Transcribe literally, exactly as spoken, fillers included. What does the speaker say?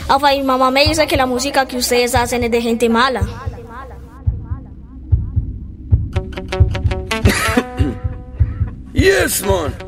Alfa y mamá me dice que la música que ustedes hacen es de gente mala. Yes, man.